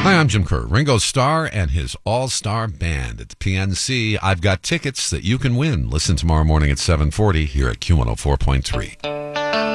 Hi, I'm Jim Kerr. Ringo Starr and his all-star band at the PNC. I've got tickets that you can win. Listen tomorrow morning at 7:40 here at Q104.3.